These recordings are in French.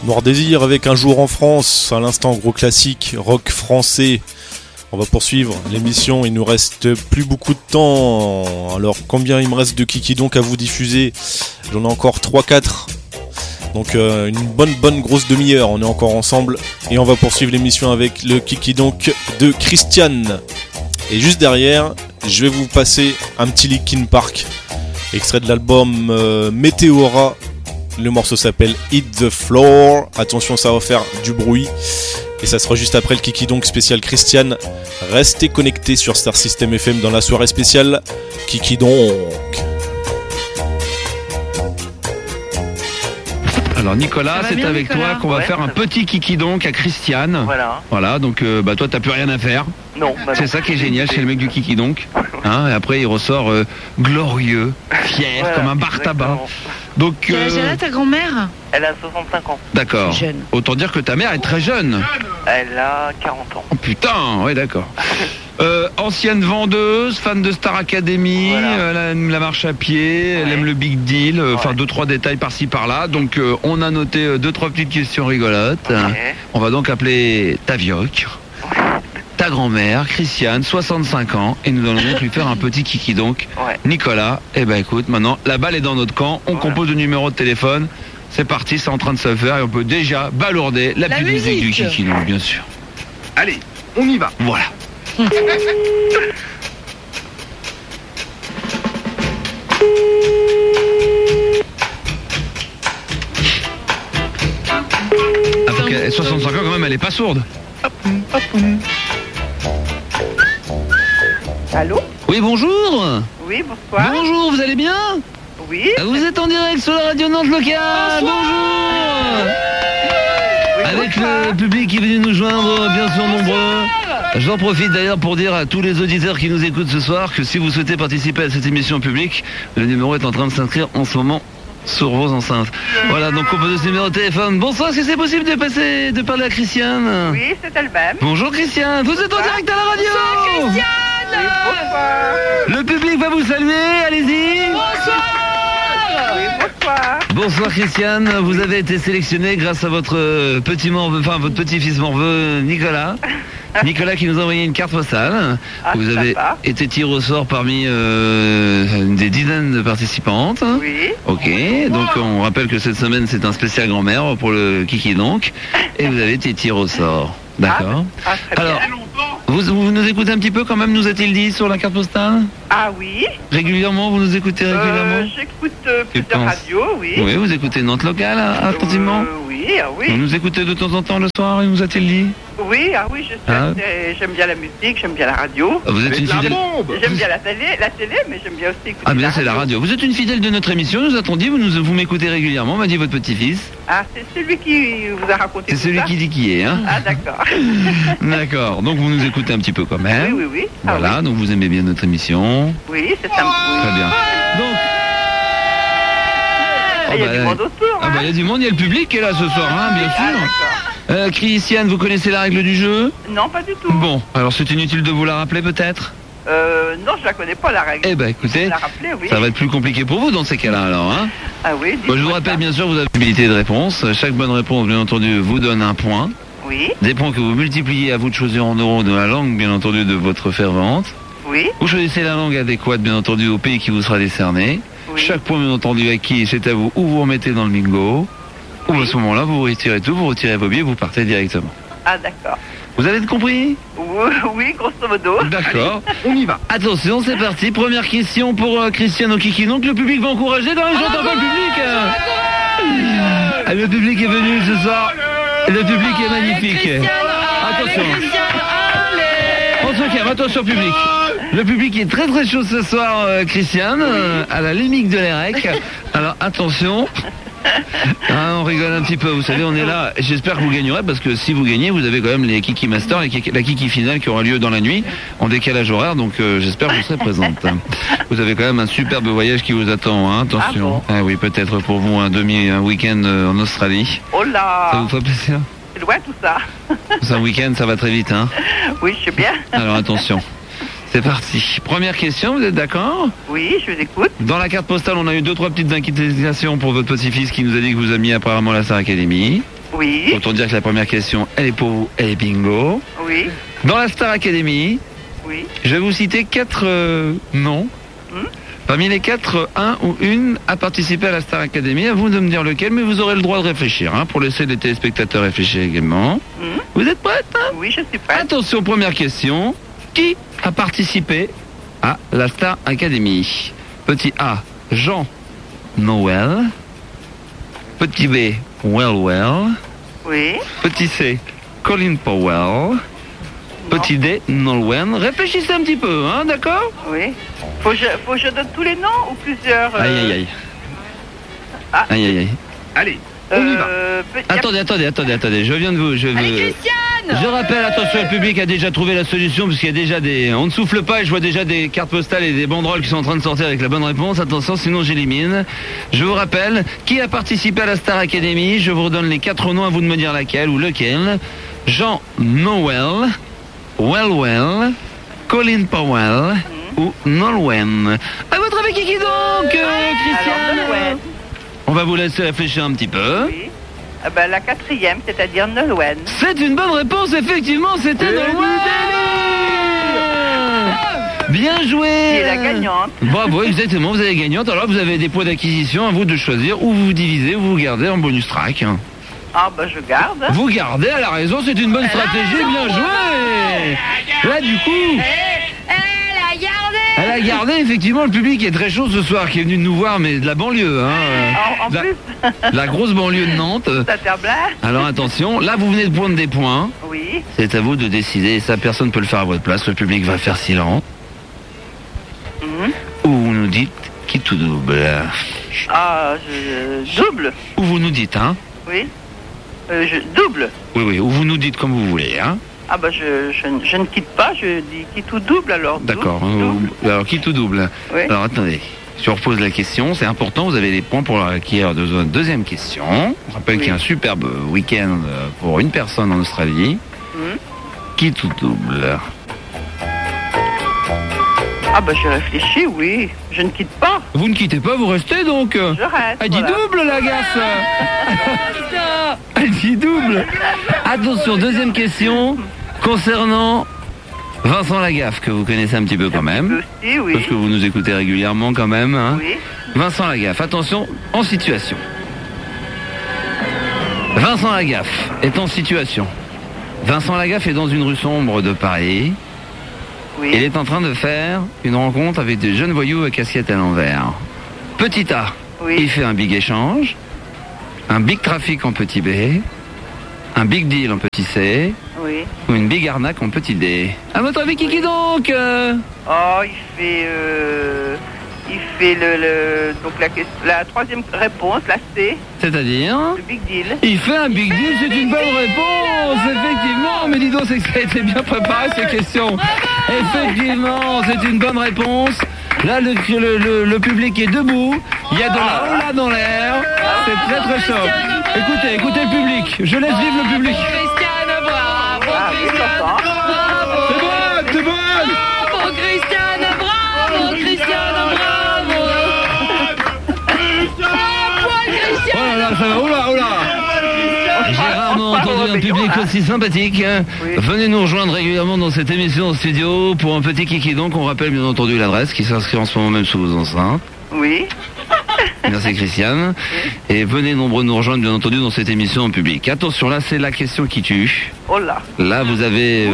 Noir Désir avec Un jour en France, à l'instant gros classique, rock français. On va poursuivre l'émission, il nous reste plus beaucoup de temps. Alors combien il me reste de Kiki donc à vous diffuser? J'en ai encore 3-4. Donc une bonne grosse demi-heure, on est encore ensemble. Et on va poursuivre l'émission avec le Kiki donc de Christiane. Et juste derrière, je vais vous passer un petit Linkin Park, extrait de l'album Meteora. Le morceau s'appelle Hit the Floor. Attention, ça va faire du bruit. Et ça sera juste après le Kiki donc spécial Christiane. Restez connectés sur Star System FM dans la soirée spéciale Kiki donc. Alors Nicolas, c'est avec Nicolas, toi qu'on va faire un petit Kiki donc à Christiane. Voilà, donc toi t'as plus rien à faire. Non. C'est ça qui est génial chez le mec du Kiki donc. Hein, et après il ressort glorieux, fier, comme un bar tabac. Donc, quel âge elle a ta grand-mère? Elle a 65 ans. D'accord. Jeune. Autant dire que ta mère est très jeune. Elle a 40 ans. Oh putain, ouais d'accord. Ancienne vendeuse, fan de Star Academy, elle aime la marche à pied, elle aime le big deal, enfin 2-3 détails par-ci par-là. Donc on a noté 2-3 petites questions rigolotes. On va donc appeler ta vioque, ta grand-mère, Christiane, 65 ans, et nous allons donc lui faire un petit Kiki donc. Nicolas, écoute, maintenant la balle est dans notre camp, on compose le numéro de téléphone, c'est parti, c'est en train de se faire et on peut déjà balourder la petite musique du Kiki donc, bien sûr. Allez, on y va. Voilà. Alors qu'elle 65 ans quand même, elle est pas sourde. Allô? Oui, bonjour. Oui, bonsoir. Bonjour, vous allez bien? Oui. Vous êtes en direct sur la radio Nantes locale. Bonjour. Avec le public qui est venu nous joindre, bien sûr nombreux. J'en profite d'ailleurs pour dire à tous les auditeurs qui nous écoutent ce soir que si vous souhaitez participer à cette émission publique, le numéro est en train de s'inscrire en ce moment sur vos enceintes. Voilà, donc composez ce numéro de téléphone. Bonsoir, est-ce que c'est possible de parler à Christiane? Oui, c'est elle-même. Bonjour Christiane, vous êtes en direct à la radio. Bonsoir Christiane. Oui, bonsoir. Le public va vous saluer, allez-y. Bonsoir. Oui, bonsoir. Bonsoir Christiane, vous avez été sélectionnée grâce à votre votre petit-fils morveux Nicolas. Nicolas qui nous a envoyé une carte postale. Vous avez été tiré au sort parmi des dizaines de participantes. Oui. Ok, donc on rappelle que cette semaine c'est un spécial grand-mère pour le Kiki donc. Et vous avez été tiré au sort. D'accord. Très bien. Alors, vous nous écoutez un petit peu quand même, nous a-t-il dit sur la carte postale? Ah oui. Régulièrement, vous nous écoutez régulièrement? J'écoute plusieurs radios, oui. Oui, vous écoutez Nantes locale attentivement? Oui, oui. Vous nous écoutez de temps en temps le soir, il nous a-t-il dit? Oui, oui, je sais. J'aime bien la musique, j'aime bien la radio. Vous êtes une fidèle. J'aime bien la télé, mais j'aime bien aussi écouter Ah bien c'est la radio. Vous êtes une fidèle de notre émission, nous a-t-on dit, vous m'écoutez régulièrement, m'a dit votre petit-fils. Ah, c'est celui qui vous a raconté C'est celui qui dit qui est, hein? Ah d'accord. D'accord, donc vous nous écoutez un petit peu quand même. Oui. Voilà, donc vous aimez bien notre émission. Oui, c'est ça. Très bien. Donc... Il y a du monde autour. Il y a du monde, il y a le public qui est là ce soir, hein, bien sûr. Christiane, vous connaissez la règle du jeu? Non, pas du tout. Bon, alors c'est inutile de vous la rappeler peut-être? Non, je la connais pas la règle. Écoutez, ça va être plus compliqué pour vous dans ces cas-là alors, hein? Ah oui. Je vous rappelle bien sûr, vous avez une possibilité de réponse. Chaque bonne réponse, bien entendu, vous donne un point. Oui. Des points que vous multipliez, à vous de choisir en euros de la langue, bien entendu, de votre fervente. Oui. Vous choisissez la langue adéquate, bien entendu, au pays qui vous sera décerné. Oui. Chaque point, bien entendu, acquis, c'est à vous, ou vous remettez dans le bingo, ou à ce moment-là, vous retirez tout, vous retirez vos billets, vous partez directement. Ah d'accord. Vous avez compris? Oui, grosso modo. D'accord, on y va. Attention, c'est parti. Première question pour Christiane au Kiki. Donc le public va encourager. J'entends pas le public. Le public est venu ce soir. Le public est magnifique. Attention. On se calme, attention public. Le public est très très chaud ce soir, Christiane, à la limite de l'EREC. Alors attention. On rigole un petit peu, vous savez, on est là. J'espère que vous gagnerez parce que si vous gagnez, vous avez quand même les Kiki Masters, la Kiki finale qui aura lieu dans la nuit en décalage horaire. Donc j'espère que vous serez présente. Vous avez quand même un superbe voyage qui vous attend, hein, attention. Ah bon? Oui, peut-être pour vous un week-end en Australie. Oh là! Ça vous fait plaisir? C'est loin tout ça. C'est un week-end, ça va très vite, hein? Oui, je sais bien. Alors attention. C'est parti. Première question, vous êtes d'accord? Oui, je vous écoute. Dans la carte postale, on a eu 2-3 petites inquiétations pour votre petit-fils qui nous a dit que vous aimiez apparemment la Star Academy. Oui. Autant dire que la première question, elle est pour vous, elle est bingo. Oui. Dans la Star Academy, Oui. je vais vous citer 4 noms. Parmi les 4, un ou une a participé à la Star Academy. À vous de me dire lequel, mais vous aurez le droit de réfléchir, pour laisser les téléspectateurs réfléchir également. Vous êtes prête? Oui, je suis prête. Attention, première question. Qui a participé à la Star Academy? Petit A, Jean Noël. Petit B, Well. Oui. Petit C, Colin Powell. Petit D, Nolwenn. Réfléchissez un petit peu, d'accord? Oui. Faut que je donne tous les noms ou plusieurs Aïe. Ah. Aïe. Allez, on y va. Attendez. Attendez. Je viens de vous. Je rappelle, attention, le public a déjà trouvé la solution, parce qu'il y a déjà des. On ne souffle pas et je vois déjà des cartes postales et des banderoles qui sont en train de sortir avec la bonne réponse. Attention, sinon j'élimine. Je vous rappelle, qui a participé à la Star Academy? Je vous redonne les 4 noms, à vous de me dire laquelle ou lequel. Jean Noël, Well, Colin Powell ou Nolwenn. À votre avis, qui donc, Christiane? Nolwenn. On va vous laisser réfléchir un petit peu. Oui. Ah ben, la 4e, c'est-à-dire Nolwenn. C'est une bonne réponse, effectivement, c'était Nolwenn. Bien joué. Qui est la gagnante. Bravo, exactement, vous avez gagnante. Alors vous avez des points d'acquisition, à vous de choisir, ou vous divisez, ou vous gardez en bonus track. Ah ben, je garde. Vous gardez, elle a raison, c'est une bonne stratégie, bien joué. Là, du coup... Elle a gardé, effectivement, le public est très chaud ce soir, qui est venu nous voir, mais de la banlieue. En plus, La grosse banlieue de Nantes. Saint-Herblain. Alors attention, là vous venez de prendre des points. Oui. C'est à vous de décider, et ça personne ne peut le faire à votre place, le public va faire silence. Ou vous nous dites qui tout double. Ah, je double. Ou vous nous dites, Oui. Je double. Oui, ou vous nous dites comme vous voulez, Ah ben, je ne quitte pas, je dis qui tout double alors. D'accord. Double. Alors qui tout double? Oui. Alors attendez, je repose la question, c'est important, vous avez les points pour l'acquérir de deuxième question. On rappelle qu'il y a un superbe week-end pour une personne en Australie. Qui tout double? Ah ben, j'ai réfléchi, oui. Je ne quitte pas. Vous ne quittez pas, vous restez donc. Je reste. Elle dit voilà. double, la gaffe. Elle dit double. Attention, deuxième question concernant Vincent Lagaffe, que vous connaissez un petit peu quand même. Aussi, oui. Parce que vous nous écoutez régulièrement quand même. Oui. Vincent Lagaffe, attention, en situation. Vincent Lagaffe est en situation. Vincent Lagaffe est dans une rue sombre de Paris. Oui. Il est en train de faire une rencontre avec des jeunes voyous à casquette à l'envers. Petit A, il fait un big échange, un big trafic en petit B, un big deal en petit C, ou une big arnaque en petit D. À votre avis, qui donc Oh, il fait donc la troisième réponse, la C. C'est-à-dire Le big deal. Il fait un big deal, c'est une bonne réponse, effectivement. Mais dis donc, c'est que ça a été bien préparé ces questions. Effectivement, c'est une bonne réponse. Là, le public est debout. Il y a de la hola dans l'air. C'est très très chaud. Écoutez le public. Je laisse vivre le public. Christiane, bravo, Christiane, bravo. C'est bon. Bravo, Christiane, bravo, Christiane, bravo. Oh là là, ça va, oula. J'ai rarement entendu un public aussi sympathique. Venez nous rejoindre régulièrement dans cette émission en studio pour un petit kiki. Donc, on rappelle bien entendu l'adresse qui s'inscrit en ce moment même sous vos enceintes. Oui. Merci Christiane. Et venez nombreux nous rejoindre bien entendu dans cette émission en public. Attention, là c'est la question qui tue. Oh là. Là vous avez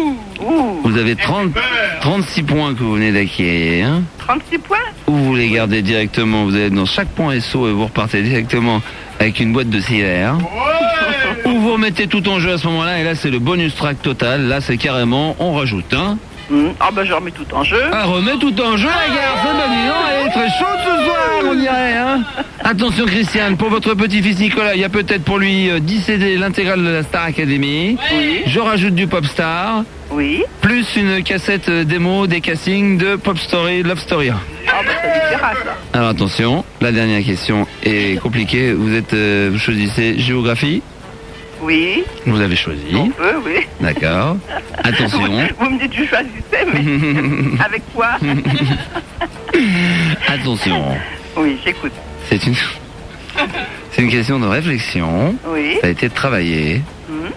36 points que vous venez d'acquérir. 36 points. Ou vous les gardez directement, vous allez dans chaque point SO et vous repartez directement avec une boîte de cigares. Ou vous remettez tout en jeu à ce moment-là et là c'est le bonus track total. Là c'est carrément, on rajoute Ah ben je remets tout en jeu. Ah, remets tout en jeu, la garce, elle est très chaude ce soir, on dirait, Attention Christiane, pour votre petit-fils Nicolas, il y a peut-être pour lui 10 CD, l'intégrale de la Star Academy. Oui. Je rajoute du Popstar. Oui. Plus une cassette démo des castings de Pop Story, Love Story. Ah ben ça lui dira ça. Alors attention, la dernière question est compliquée. Vous choisissez géographie. Oui. Vous avez choisi. On peut, oui. D'accord. Attention. Vous me dites que je choisissais, mais avec quoi? Attention. Oui, j'écoute. C'est une question de réflexion. Oui. Ça a été travaillé. Mhm.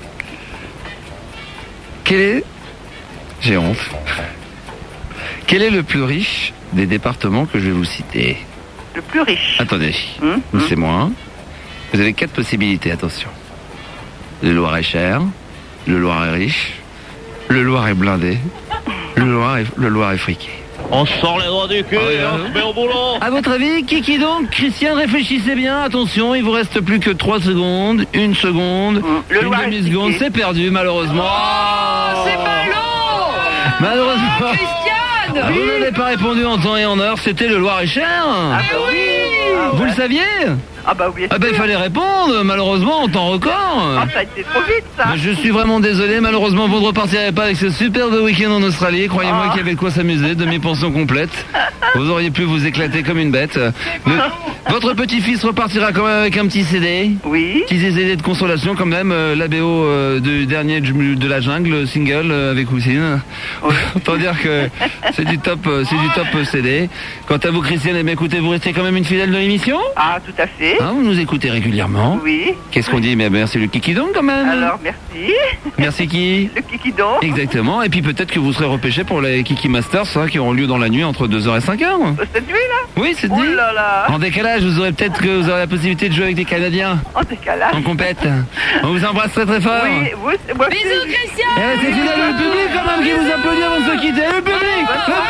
Quel est... J'ai honte. Quel est le plus riche des départements que je vais vous citer? Le plus riche. Attendez, Mhm. c'est moi. Vous avez 4 possibilités, attention. Le Loir-et-Cher, le Loir est riche, le Loir est blindé, le Loir est friqué. On sort les doigts du cul et on se met au boulot. À votre avis, qui donc? Christian, réfléchissez bien, attention, il vous reste plus que 3 secondes, 1 seconde, Le une Loir est demi-seconde, friqué. c'est perdu malheureusement. Oh, c'est ballot. Malheureusement. Christiane. Vous n'avez pas répondu en temps et en heure, c'était le Loir-et-Cher. Ah, bah oui. Ah, Vous ouais. le saviez? Ah bah oui. Ah ben il fallait répondre, malheureusement en temps record. Ah, ça a été trop vite, ça. Mais je suis vraiment désolé, malheureusement vous ne repartirez pas avec ce superbe week-end en Australie. Croyez-moi Ah. qu'il y avait de quoi s'amuser, demi-pension complète. Vous auriez pu vous éclater comme une bête. Votre petit-fils repartira quand même avec un petit CD. Oui. Petit CD de consolation quand même, la BO du dernier de la jungle, single avec Houssine. Autant dire que c'est du top CD. Quant à vous Christiane, eh bien, écoutez, vous restez quand même une fidèle de l'émission. Ah, tout à fait. Hein, vous nous écoutez régulièrement. Oui. Qu'est-ce qu'on dit? Mais merci le Kikidon quand même. Alors, merci. Merci qui? Le Kikidon. Exactement. Et puis peut-être que vous serez repêché pour les Kiki Masters hein, qui auront lieu dans la nuit entre 2h et 5h. Cette nuit, là. Oui, c'est Oh dit. là là. En décalage, vous aurez peut-être que vous aurez la possibilité de jouer avec des Canadiens En décalage. en compète. On vous embrasse très très fort. Oui, vous, moi aussi. Bisous, Christian. Eh, c'est le public quand même qui vous applaudit avant de se quitter. Le public,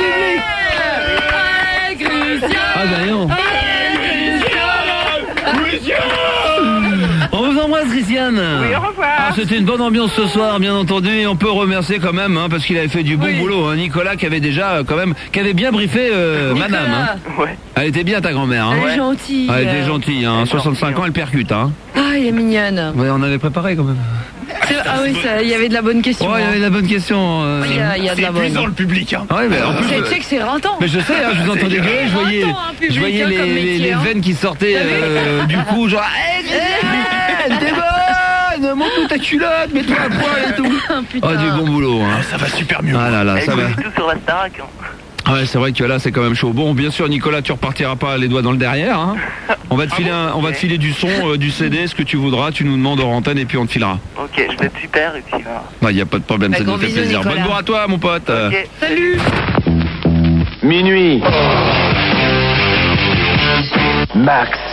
le public. Hey, Christian. Ah ben non. On vous embrasse Christiane. Oui, au revoir. Ah, c'était une bonne ambiance ce soir, bien entendu, et on peut remercier quand même, hein, parce qu'il avait fait du bon Oui. boulot. Hein, Nicolas qui avait déjà quand même, qui avait bien briefé Madame. Hein. Ouais. Elle était bien ta grand-mère. Hein. Elle est gentille. Elle était gentille. Hein. 65 ans, elle percute. Hein. Ah, elle est mignonne. Ouais, on avait préparé quand même. Ah oui, il y avait de la bonne question. Ouais, il y avait de la bonne question. Il y a de la bonne. le public. Hein. Ouais, mais en plus, Tu sais que c'est rintant. mais je sais, hein, je vous entendais gueuler, je voyais, je voyais les veines qui sortaient du cou, genre, hey, Christiane, t'es bonne, montre-nous ta culotte, mets-toi à poil et tout. Putain. Ah, du bon boulot, hein. Ça va super mieux. Ah là là, ça va. tout sur la Starac. Ouais, c'est vrai que là, c'est quand même chaud. Bon, bien sûr, Nicolas, tu repartiras pas les doigts dans le derrière, hein. On va te filer, on va te filer du son, du CD, ce que tu voudras, tu nous demandes hors antenne et puis on te filera. Ok, je vais être super et puis là. Bah, y a pas de problème, ça Gros nous fait bisous, plaisir. Nicolas. Bonne bourre à toi, mon pote. Ok. Salut. Minuit. Max.